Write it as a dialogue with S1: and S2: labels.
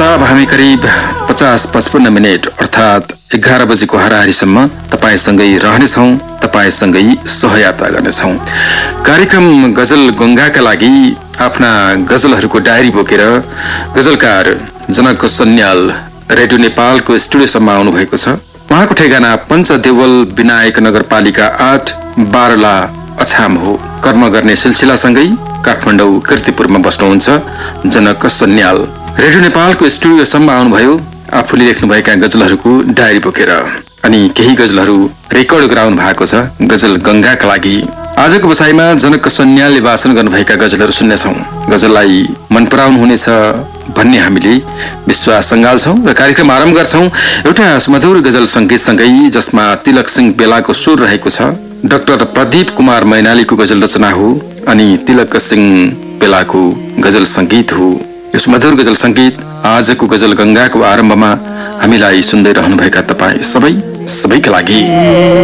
S1: अब हामी करिब 50-55 मिनेट अर्थात् 11 बजेको हाराहारीसम्म तपाईसँगै रहनेछौँ, तपाईसँगै सहयात्रा गर्नेछौँ। कार्यक्रम गजल गंगाका लागि आफ्ना गजलहरूको डायरी बोकेर गजलकार जनक सन्याल रेडियो नेपालको स्टुडियोसम्म आउनुभएको छ। उहाँको ठेगाना पञ्चदेवल विनायक नगरपालिका 8 बारला अछाम हो। कर्म गर्ने सिलसिलासँगै काठमाडौँ कीर्तिपुरमा बस्नुहुन्छ जनक सन्याल। रेडियो नेपालको स्टुडियोसम्म आउनुभयो आफूले लेख्नुभएका गजलहरूको डायरी बोकेर, अनि केही गजलहरू रेकर्ड गराउनु भएको छ गजल गंगाका लागि। आजको बसाइमा जनक सन्यालले वाचन गर्नुभएका गजलहरू सुन्नेछौँ। गजललाई मन पराउनु हुनेछ भन्ने हामीले विश्वास सङ्गाल्छौँ र कार्यक्रम आरम्भ गर्छौँ एउटा सुमधुर गजल सङ्गीतसँगै, जसमा तिलक सिंह बेलाको सुर रहेको छ। डाक्टर प्रदीप कुमार मैनालीको गजल रचना हो अनि तिलक सिंह बेलाको गजल सङ्गीत हो। यो सुमधुर गजल सङ्गीत आजको गजल गंगाको आरम्भमा हामीलाई सुन्दै रहनुभएका तपाईँ सबैका लागि।